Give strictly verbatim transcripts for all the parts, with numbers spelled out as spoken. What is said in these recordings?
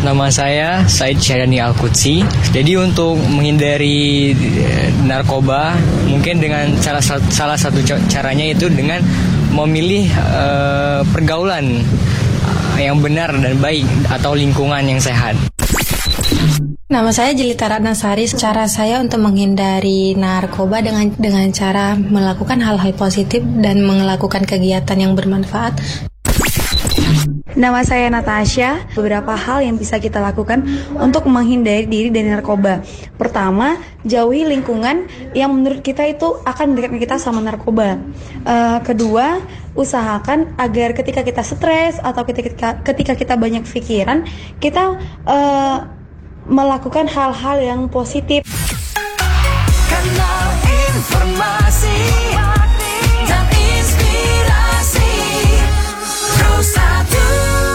Nama saya Said Syadani Al-Qudsi. Jadi untuk menghindari narkoba, mungkin dengan cara, salah satu caranya itu dengan memilih uh, pergaulan yang benar dan baik atau lingkungan yang sehat. Nama saya Jelita Ratnasari. Cara saya untuk menghindari narkoba dengan dengan cara melakukan hal-hal positif dan melakukan kegiatan yang bermanfaat. Nama saya Natasha. Beberapa hal yang bisa kita lakukan untuk menghindari diri dari narkoba. Pertama, jauhi lingkungan yang menurut kita itu akan mendekatkan kita sama narkoba. Uh, kedua, usahakan agar ketika kita stres atau ketika ketika kita banyak pikiran, kita uh, melakukan hal-hal yang positif. Kanal informasi dan inspirasi Rosatu.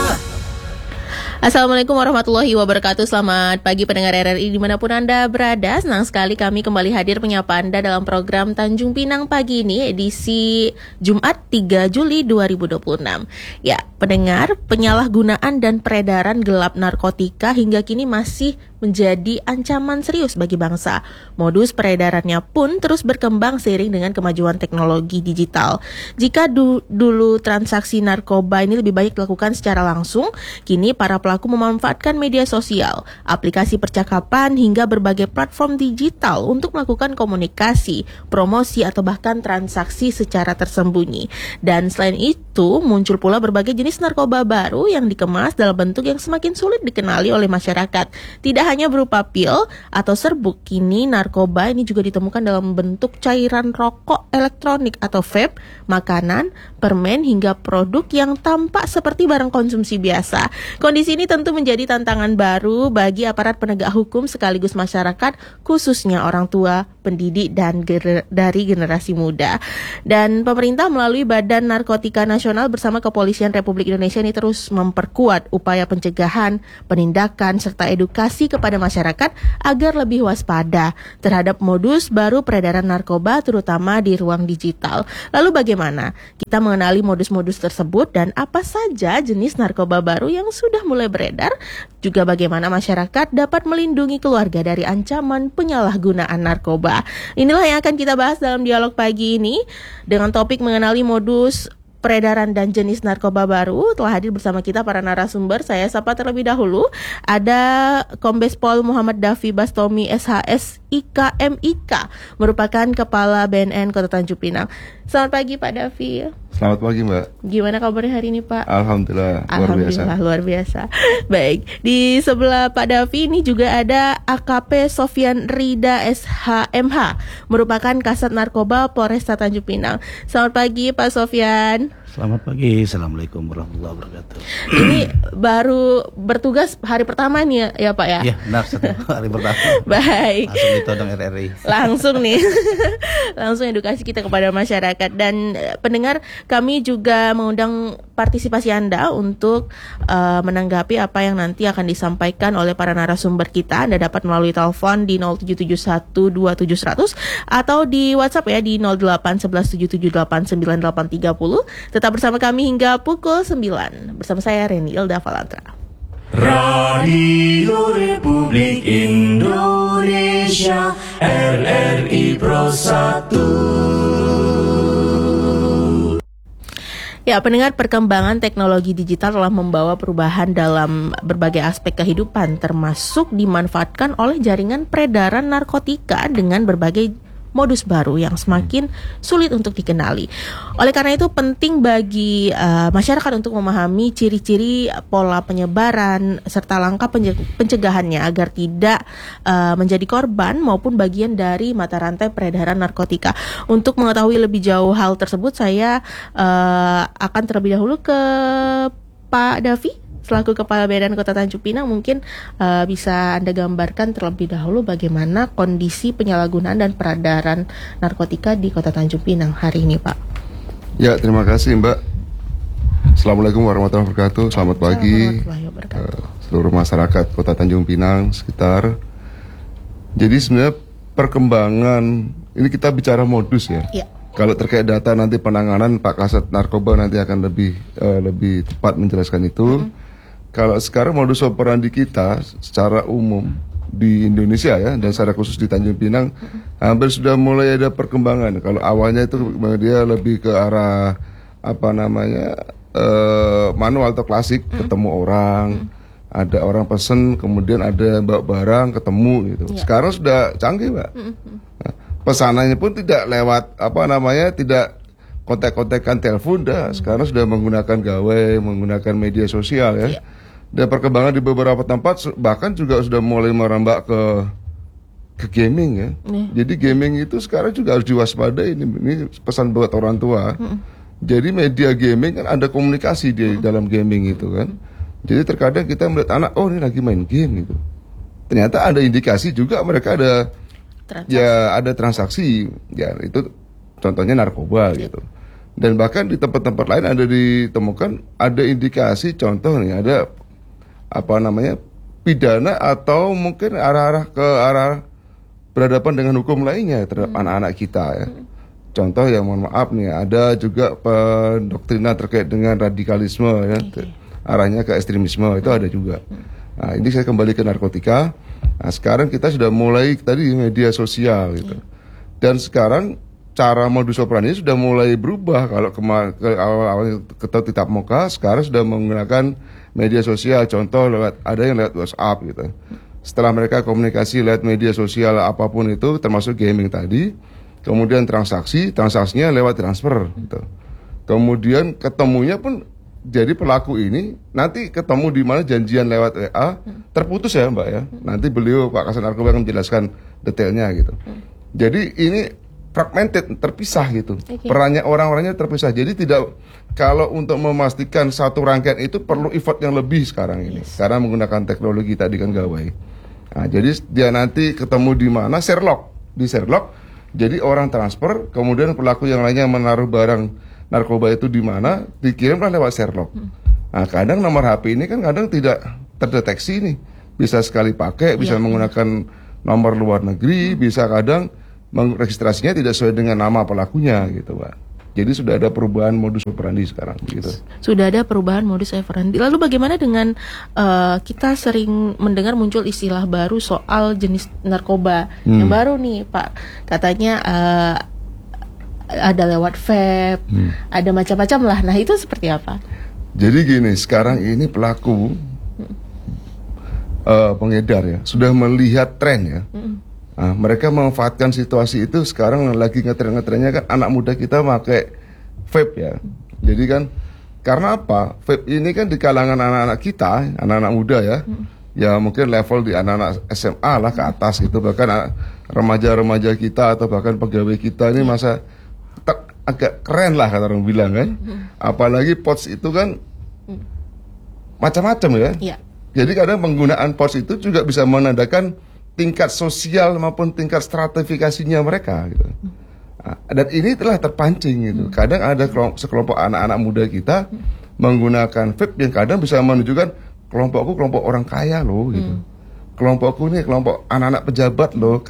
Assalamualaikum warahmatullahi wabarakatuh. Selamat pagi pendengar R R I dimanapun Anda berada. Senang sekali kami kembali hadir menyapa Anda dalam program Tanjung Pinang pagi ini, edisi Jumat tiga Juli dua ribu dua puluh enam. Ya, pendengar, penyalahgunaan dan peredaran gelap narkotika hingga kini masih menjadi ancaman serius bagi bangsa. Modus peredarannya pun terus berkembang seiring dengan kemajuan teknologi digital. Jika du- dulu transaksi narkoba ini lebih baik dilakukan secara langsung, kini para pelaku memanfaatkan media sosial, aplikasi percakapan hingga berbagai platform digital untuk melakukan komunikasi, promosi atau bahkan transaksi secara tersembunyi. Dan selain itu, muncul pula berbagai jenis narkoba baru yang dikemas dalam bentuk yang semakin sulit dikenali oleh masyarakat. Tidak hanya berupa pil atau serbuk, kini narkoba ini juga ditemukan dalam bentuk cairan rokok elektronik atau vape, makanan, permen hingga produk yang tampak seperti barang konsumsi biasa. Kondisi ini tentu menjadi tantangan baru bagi aparat penegak hukum sekaligus masyarakat, khususnya orang tua, pendidik dan ger- dari generasi muda. Dan pemerintah melalui Badan Narkotika Nasional bersama Kepolisian Republik Indonesia ini terus memperkuat upaya pencegahan, penindakan serta edukasi kepada masyarakat agar lebih waspada terhadap modus baru peredaran narkoba terutama di ruang digital. Lalu bagaimana kita mengenali modus-modus tersebut dan apa saja jenis narkoba baru yang sudah mulai beredar? Juga bagaimana masyarakat dapat melindungi keluarga dari ancaman penyalahgunaan narkoba? Inilah yang akan kita bahas dalam dialog pagi ini dengan topik mengenali modus peredaran dan jenis narkoba baru. Telah hadir bersama kita para narasumber. Saya sapa terlebih dahulu. Ada Kombes Pol Muhammad Davi Bastomi S H S I K M I K, merupakan Kepala B N N Kota Tanjung Pinang. Selamat pagi Pak Davi. Selamat pagi Mbak. Gimana kabarnya hari ini Pak? Alhamdulillah, luar Alhamdulillah biasa. luar biasa. Baik, di sebelah Pak Davi ini juga ada A K P Sofyan Rida S H M H, merupakan Kasat Narkoba Polresta Tanjung Pinang. Selamat pagi Pak Sofyan. Selamat pagi, Assalamualaikum warahmatullahi wabarakatuh. Ini baru bertugas hari pertama nih ya, ya Pak ya? Iya, benar, satu hari pertama. Baik. Langsung ditodong R R I. Langsung nih, langsung edukasi kita kepada masyarakat. Dan uh, pendengar, kami juga mengundang partisipasi Anda untuk uh, menanggapi apa yang nanti akan disampaikan oleh para narasumber kita. Anda dapat melalui telepon di nol tujuh tujuh satu dua tujuh satu nol nol atau di WhatsApp ya di nol delapan satu satu tujuh tujuh delapan sembilan delapan tiga nol. Tetap bersama kami hingga pukul sembilan. Bersama saya Reni Ilda Valantra. Radio Republik Indonesia R R I Pro satu. Ya, pendengar, perkembangan teknologi digital telah membawa perubahan dalam berbagai aspek kehidupan, termasuk dimanfaatkan oleh jaringan peredaran narkotika dengan berbagai modus baru yang semakin sulit untuk dikenali. Oleh karena itu penting bagi uh, masyarakat untuk memahami ciri-ciri pola penyebaran serta langkah pencegahannya agar tidak uh, menjadi korban maupun bagian dari mata rantai peredaran narkotika. Untuk mengetahui lebih jauh hal tersebut, saya uh, akan terlebih dahulu ke Pak Davi selaku Kepala B N N Kota Tanjung Pinang. Mungkin uh, bisa Anda gambarkan terlebih dahulu bagaimana kondisi penyalahgunaan dan peredaran narkotika di Kota Tanjung Pinang hari ini, Pak. Ya, terima kasih Mbak. Assalamualaikum warahmatullahi wabarakatuh. Selamat pagi uh, seluruh masyarakat Kota Tanjung Pinang sekitar. Jadi sebenarnya perkembangan ini kita bicara modus ya. Ya. Kalau terkait data nanti penanganan Pak Kasat Narkoba nanti akan lebih uh, lebih tepat menjelaskan itu. Mm-hmm. kalau sekarang modus operandi kita secara umum di Indonesia ya, dan secara khusus di Tanjung Pinang hampir sudah mulai ada perkembangan. Kalau awalnya itu dia lebih ke arah apa namanya uh, manual atau klasik, ketemu orang, ada orang pesen, kemudian ada bawa barang, ketemu gitu. Ya. Sekarang sudah canggih, Mbak. Nah, pesanannya pun tidak lewat apa namanya, tidak kontak-kontakan telepon, dah. Sekarang sudah menggunakan gawai, menggunakan media sosial ya. Ya. Dan perkembangan di beberapa tempat bahkan juga sudah mulai merambah ke ke gaming ya. Nih. Jadi gaming itu sekarang juga harus diwaspadai. Ini, ini pesan buat orang tua. Mm. Jadi media gaming kan ada komunikasi di mm. dalam gaming itu kan. Jadi terkadang kita melihat anak, oh ini lagi main game gitu. Ternyata ada indikasi juga mereka ada transaksi. Ya ada transaksi. Ya itu contohnya narkoba yeah. gitu. Dan bahkan di tempat-tempat lain ada ditemukan ada indikasi, contoh nih ada apa namanya pidana atau mungkin arah-arah ke arah berhadapan dengan hukum lainnya terhadap hmm. anak-anak kita ya. Hmm. Contoh yang mohon maaf nih, ada juga pendoktrinan terkait dengan radikalisme ya, okay. arahnya ke ekstremisme itu ada juga. Hmm. Nah ini saya kembali ke narkotika. Nah sekarang kita sudah mulai tadi media sosial gitu. Hmm. Dan sekarang cara modus operandi sudah mulai berubah. Kalau kema- ke awal-awal ketemu tatap muka, sekarang sudah menggunakan media sosial, contoh lewat ada yang lewat WhatsApp gitu. Setelah mereka komunikasi lewat media sosial apapun itu, termasuk gaming tadi, kemudian transaksi, transaksinya lewat transfer gitu. Kemudian ketemunya pun jadi pelaku ini nanti ketemu di mana janjian lewat W A, terputus ya Mbak ya. Nanti beliau Pak Kasat Narkoba akan menjelaskan detailnya gitu. Jadi ini fragmented, terpisah gitu. Okay. Perannya orang-orangnya terpisah. Jadi tidak, kalau untuk memastikan satu rangkaian itu perlu effort yang lebih sekarang ini. Yes. Karena menggunakan teknologi tadi kan gawai. Nah, jadi dia nanti ketemu di mana, Sherlock. Di Sherlock, jadi orang transfer, kemudian pelaku yang lainnya menaruh barang narkoba itu di mana, dikirimlah lewat Sherlock. Hmm. Nah, kadang nomor H P ini kan kadang tidak terdeteksi nih. Bisa sekali pakai, bisa ya, menggunakan nomor luar negeri, hmm. bisa kadang registrasinya tidak sesuai dengan nama pelakunya gitu Pak. Jadi sudah ada perubahan modus operandi sekarang gitu. Sudah ada perubahan modus operandi. Lalu bagaimana dengan uh, kita sering mendengar muncul istilah baru soal jenis narkoba hmm. yang baru nih Pak. Katanya uh, ada lewat vape, hmm. ada macam-macam lah. Nah itu seperti apa? Jadi gini, sekarang ini pelaku hmm. uh, pengedar ya sudah melihat tren ya. Hmm. Nah, mereka memanfaatkan situasi itu. Sekarang lagi ngetren-ngetrennya kan anak muda kita pakai vape ya. Jadi kan karena apa? Vape ini kan di kalangan anak-anak kita, anak-anak muda ya. Hmm. Ya mungkin level di anak-anak S M A lah ke atas gitu. Bahkan remaja-remaja kita atau bahkan pegawai kita ini masa ter- agak keren lah kata orang bilang kan. Hmm. Apalagi pods itu kan hmm. macam-macam ya. Yeah. Jadi kadang penggunaan pods itu juga bisa menandakan tingkat sosial maupun tingkat stratifikasinya mereka gitu. Nah, dan ini telah terpancing gitu. Kadang ada kelomp- sekelompok anak-anak muda kita menggunakan vape yang kadang bisa menunjukkan kelompokku kelompok orang kaya loh gitu. Kelompokku ini kelompok anak-anak pejabat loh.